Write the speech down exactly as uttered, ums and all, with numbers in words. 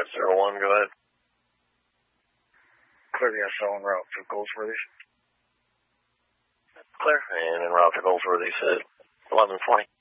zero one, go ahead. Clear the S L en route for Goldsworthy. Clear, and en route to Goldsworthy, said eleven twenty.